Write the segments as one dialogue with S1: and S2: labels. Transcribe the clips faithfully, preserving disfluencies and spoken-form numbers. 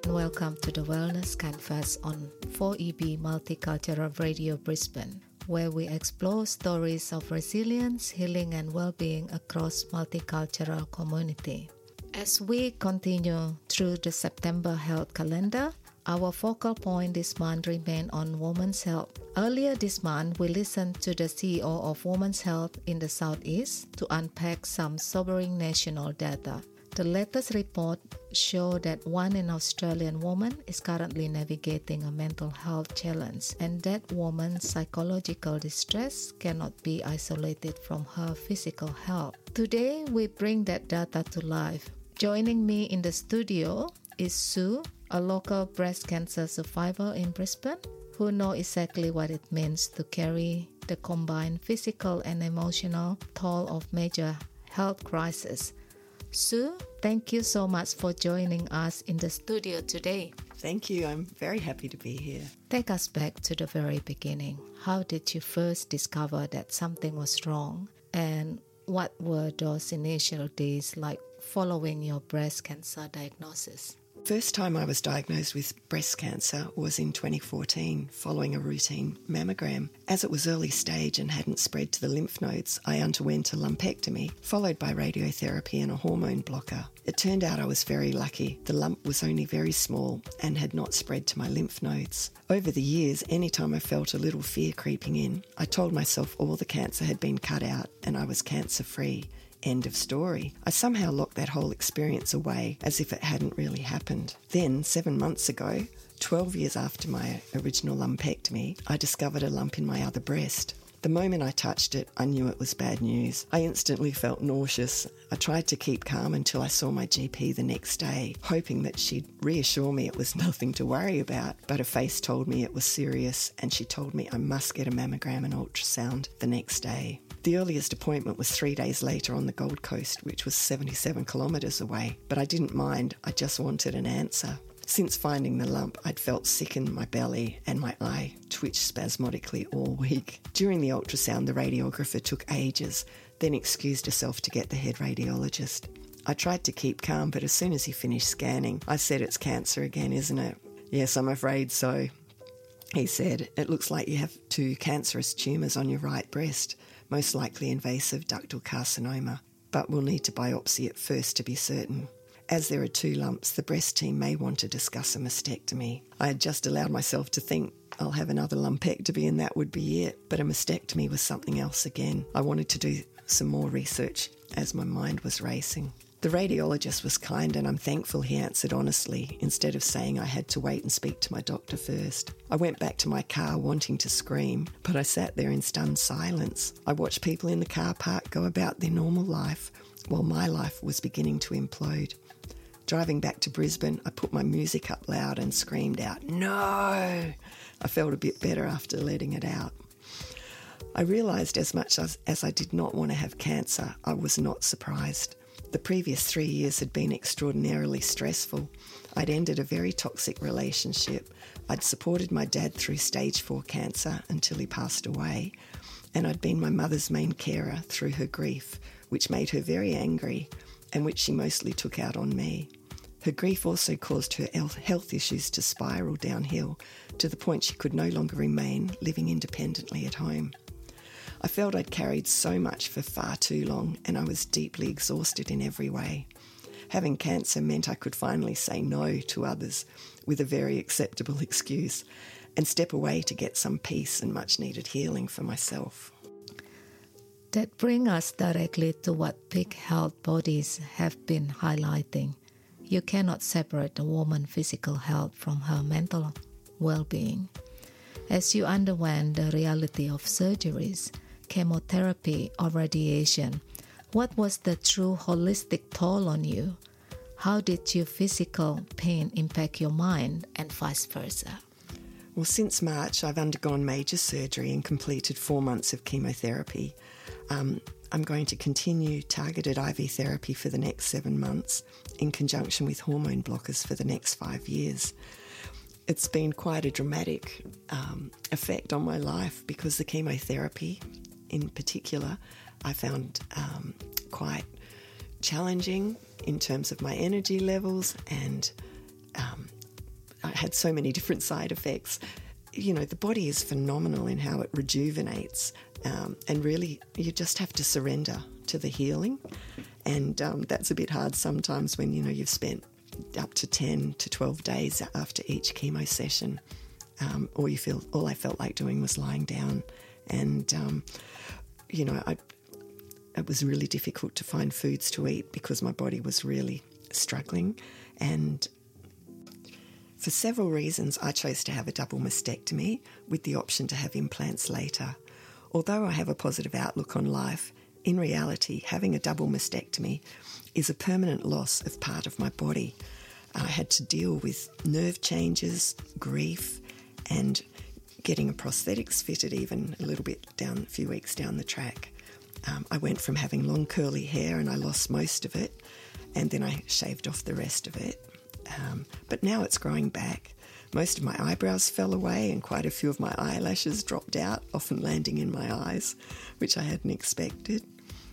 S1: and welcome to the Wellness Canvas on four E B Multicultural Radio Brisbane, where we explore stories of resilience, healing and well-being across multicultural community. As we continue through the September health calendar, our focal point this month remains on women's health. Earlier this month, we listened to the C E O of Women's Health in the Southeast to unpack some sobering national data. The latest report showed that one in Australian woman is currently navigating a mental health challenge, and that woman's psychological distress cannot be isolated from her physical health. Today, we bring that data to life. Joining me in the studio is Sue, a local breast cancer survivor in Brisbane, who knows exactly what it means to carry the combined physical and emotional toll of major health crisis. Sue, thank you so much for joining us in the studio today.
S2: Thank you. I'm very happy to be here.
S1: Take us back to the very beginning. How did you first discover that something was wrong? And what were those initial days like following your breast cancer diagnosis?
S2: First time I was diagnosed with breast cancer was in twenty fourteen, following a routine mammogram. As it was early stage and hadn't spread to the lymph nodes, I underwent a lumpectomy, followed by radiotherapy and a hormone blocker. It turned out I was very lucky. The lump was only very small and had not spread to my lymph nodes. Over the years, anytime I felt a little fear creeping in, I told myself all the cancer had been cut out and I was cancer-free. End of story. I somehow locked that whole experience away as if it hadn't really happened. Then, seven months ago, twelve years after my original lumpectomy, I discovered a lump in my other breast. The moment I touched it, I knew it was bad news. I instantly felt nauseous. I tried to keep calm until I saw my G P the next day, hoping that she'd reassure me it was nothing to worry about, but her face told me it was serious, and she told me I must get a mammogram and ultrasound the next day. The earliest appointment was three days later on the Gold Coast, which was seventy-seven kilometres away, but I didn't mind. I just wanted an answer. Since finding the lump, I'd felt sick in my belly and my eye twitched spasmodically all week. During the ultrasound, the radiographer took ages, then excused herself to get the head radiologist. I tried to keep calm, but as soon as he finished scanning, I said, "It's cancer again, isn't it?" "Yes, I'm afraid so." He said, "It looks like you have two cancerous tumours on your right breast, most likely invasive ductal carcinoma, but we'll need to biopsy it first to be certain. As there are two lumps, the breast team may want to discuss a mastectomy." I had just allowed myself to think I'll have another lumpectomy and that would be it, but a mastectomy was something else again. I wanted to do some more research as my mind was racing. The radiologist was kind and I'm thankful he answered honestly instead of saying I had to wait and speak to my doctor first. I went back to my car wanting to scream, but I sat there in stunned silence. I watched people in the car park go about their normal life while my life was beginning to implode. Driving back to Brisbane, I put my music up loud and screamed out, "No!" I felt a bit better after letting it out. I realised as much as, as I did not want to have cancer, I was not surprised. The previous three years had been extraordinarily stressful. I'd ended a very toxic relationship. I'd supported my dad through stage four cancer until he passed away, and I'd been my mother's main carer through her grief, which made her very angry and which she mostly took out on me. Her grief also caused her health issues to spiral downhill to the point she could no longer remain living independently at home. I felt I'd carried so much for far too long and I was deeply exhausted in every way. Having cancer meant I could finally say no to others with a very acceptable excuse and step away to get some peace and much needed healing for myself.
S1: That brings us directly to what peak health bodies have been highlighting. You cannot separate a woman's physical health from her mental well-being. As you underwent the reality of surgeries, chemotherapy or radiation, what was the true holistic toll on you? How did your physical pain impact your mind and vice versa?
S2: Well, since March, I've undergone major surgery and completed four months of chemotherapy. Um, I'm going to continue targeted I V therapy for the next seven months in conjunction with hormone blockers for the next five years. It's been quite a dramatic um, effect on my life because the chemotherapy in particular I found um, quite challenging in terms of my energy levels and um, I had so many different side effects. You know, the body is phenomenal in how it rejuvenates, um, and really you just have to surrender to the healing. And um, that's a bit hard sometimes when, you know, you've spent up to ten to twelve days after each chemo session. Um, all you feel, all I felt like doing was lying down. And, um, you know, I, it was really difficult to find foods to eat because my body was really struggling. And for several reasons, I chose to have a double mastectomy with the option to have implants later. Although I have a positive outlook on life, in reality, having a double mastectomy is a permanent loss of part of my body. I had to deal with nerve changes, grief, and getting a prosthetics fitted even a little bit down, a few weeks down the track. Um, I went from having long curly hair and I lost most of it, and then I shaved off the rest of it. Um, but now it's growing back. Most of my eyebrows fell away and quite a few of my eyelashes dropped out, often landing in my eyes, which I hadn't expected.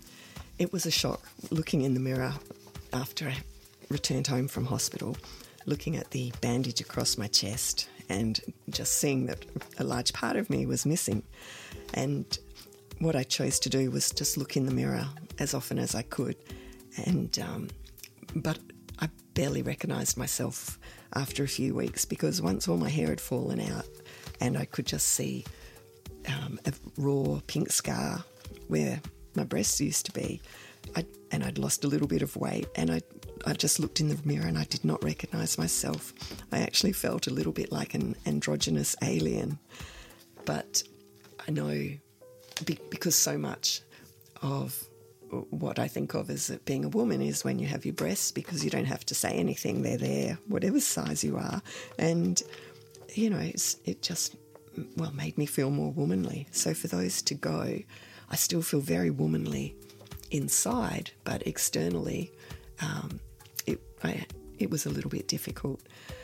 S2: It was a shock looking in the mirror after I returned home from hospital, looking at the bandage across my chest and just seeing that a large part of me was missing. And what I chose to do was just look in the mirror as often as I could. And um, but I barely recognised myself after a few weeks, because once all my hair had fallen out and I could just see um, a raw pink scar where my breasts used to be, I, and I'd lost a little bit of weight, and I, I just looked in the mirror and I did not recognise myself. I actually felt a little bit like an androgynous alien. But I know be, because so much of what I think of as being a woman is when you have your breasts, because you don't have to say anything, they're there, whatever size you are. And, you know, it's, it just, well, made me feel more womanly. So for those to go, I still feel very womanly inside, but externally, um, it, I, it was a little bit difficult.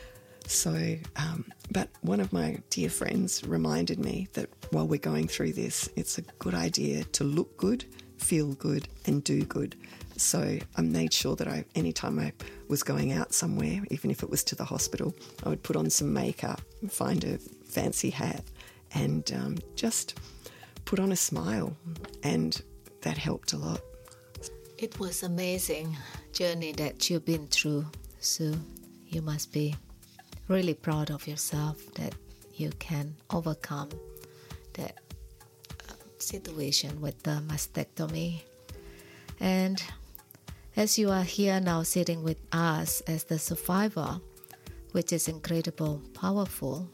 S2: So, um, but one of my dear friends reminded me that while we're going through this, it's a good idea to look good, feel good and do good. So I made sure that I, anytime I was going out somewhere, even if it was to the hospital, I would put on some makeup, find a fancy hat and um, just put on a smile, and that helped a lot.
S1: It was amazing journey that you've been through, so you must be really proud of yourself that you can overcome that situation with the mastectomy. And as you are here now sitting with us as the survivor, which is incredible, powerful,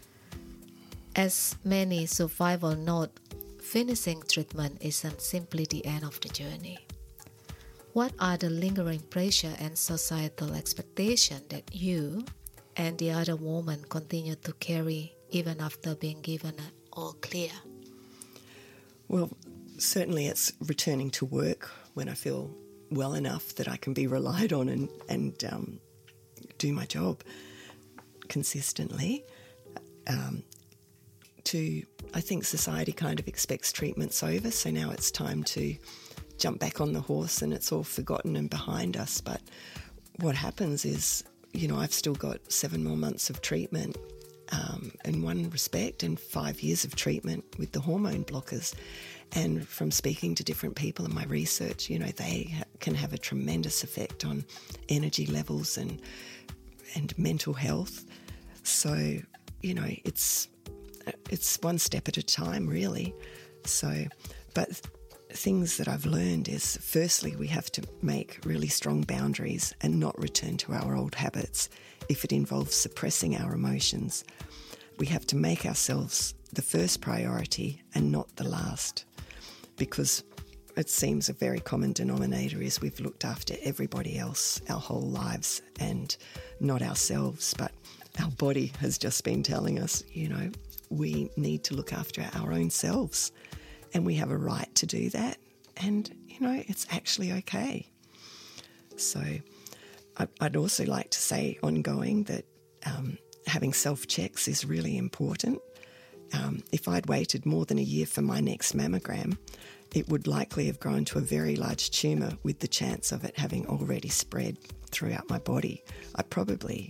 S1: as many survivors note, finishing treatment isn't simply the end of the journey. What are the lingering pressure and societal expectation that you and the other women continue to carry even after being given an all clear?
S2: Well, certainly it's returning to work when I feel well enough that I can be relied on and, and um, do my job consistently. Um, to, I think society kind of expects treatment's over, so now it's time to jump back on the horse and it's all forgotten and behind us. But what happens is, you know, I've still got seven more months of treatment um, in one respect and five years of treatment with the hormone blockers. And from speaking to different people in my research, you know, they ha- can have a tremendous effect on energy levels and and mental health. So, you know, it's it's one step at a time, really. So, but things that I've learned is, firstly, we have to make really strong boundaries and not return to our old habits if it involves suppressing our emotions. We have to make ourselves the first priority and not the last, because it seems a very common denominator is we've looked after everybody else our whole lives and not ourselves. But our body has just been telling us, you know, we need to look after our own selves. And we have a right to do that. And, you know, it's actually okay. So I'd also like to say ongoing that um, having self-checks is really important. Um, if I'd waited more than a year for my next mammogram, it would likely have grown to a very large tumour with the chance of it having already spread throughout my body. I probably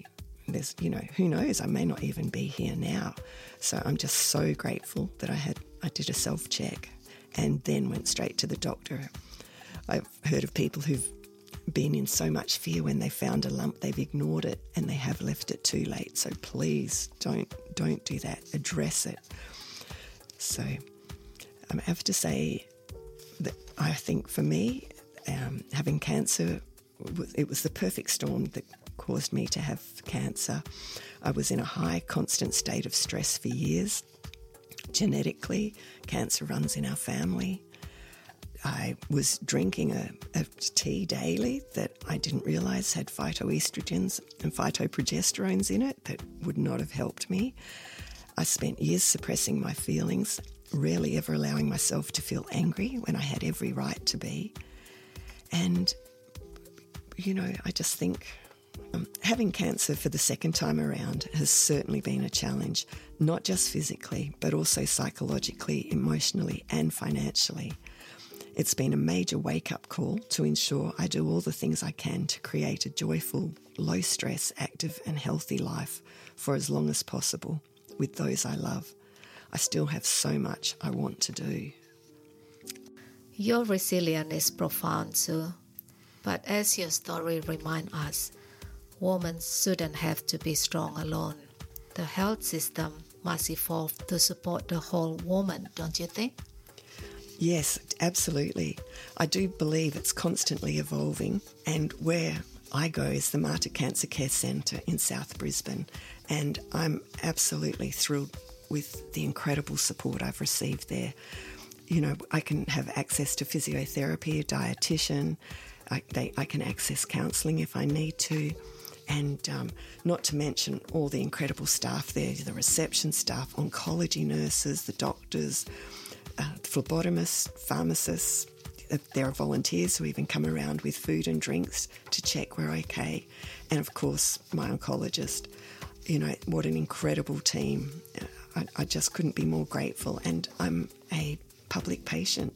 S2: there's, you know, who knows, I may not even be here now. So I'm just so grateful that I had, I did a self-check and then went straight to the doctor. I've heard of people who've been in so much fear when they found a lump, they've ignored it and they have left it too late. So please don't, don't do that. Address it. So I have to say that I think for me, um, having cancer, it was the perfect storm that caused me to have cancer. I was in a high, constant state of stress for years. Genetically, cancer runs in our family. I was drinking a, a tea daily that I didn't realise had phytoestrogens and phytoprogesterones in it that would not have helped me. I spent years suppressing my feelings, rarely ever allowing myself to feel angry when I had every right to be. And, you know, I just think um, having cancer for the second time around has certainly been a challenge, not just physically, but also psychologically, emotionally and financially. It's been a major wake-up call to ensure I do all the things I can to create a joyful, low-stress, active and healthy life for as long as possible with those I love. I still have so much I want to do.
S1: Your resilience is profound, Sue. But as your story reminds us, women shouldn't have to be strong alone. The health system must evolve to support the whole woman, don't you think?
S2: Yes, absolutely. I do believe it's constantly evolving, and where I go is the Mater Cancer Care Centre in South Brisbane, and I'm absolutely thrilled with the incredible support I've received there. You know, I can have access to physiotherapy, a dietitian, I, they, I can access counselling if I need to, and um, not to mention all the incredible staff there, the reception staff, oncology nurses, the doctors, uh, phlebotomists, pharmacists. There are volunteers who even come around with food and drinks to check we're okay. And of course, my oncologist. You know, what an incredible team. I, I just couldn't be more grateful. And I'm a public patient.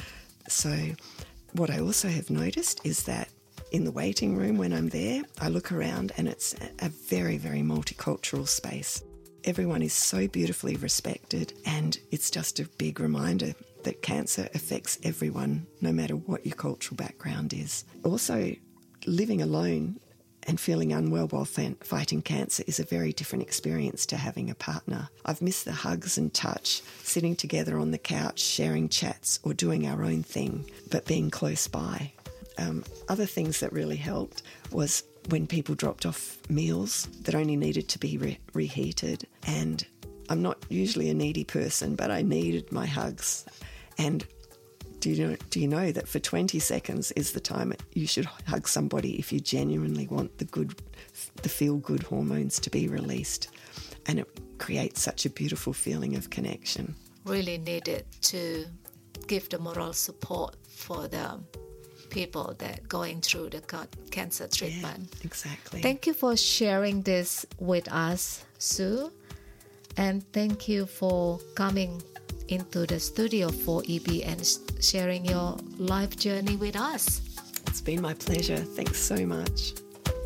S2: So what I also have noticed is that in the waiting room when I'm there, I look around and it's a very, very multicultural space. Everyone is so beautifully respected, and it's just a big reminder that cancer affects everyone, no matter what your cultural background is. Also, living alone and feeling unwell while fighting cancer is a very different experience to having a partner. I've missed the hugs and touch, sitting together on the couch, sharing chats or doing our own thing, but being close by. Um, other things that really helped was when people dropped off meals that only needed to be re- reheated. And I'm not usually a needy person, but I needed my hugs. And do you know, do you know that for twenty seconds is the time you should hug somebody if you genuinely want the good, the feel-good hormones to be released? And it creates such a beautiful feeling of connection.
S1: Really needed to give the moral support for the people that going through the cancer treatment.
S2: Yeah, exactly.
S1: Thank you for sharing this with us, Sue. And thank you for coming into the studio for E B and sharing your life journey with us.
S2: It's been my pleasure. Thanks so much.